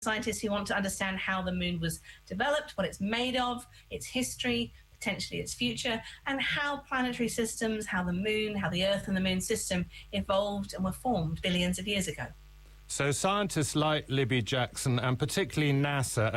Scientists who want to understand how the moon was developed, what it's made of, its history, potentially its future, and how planetary systems, how the moon, how the Earth and the moon system evolved and were formed billions of years ago. So scientists like Libby Jackson and particularly NASA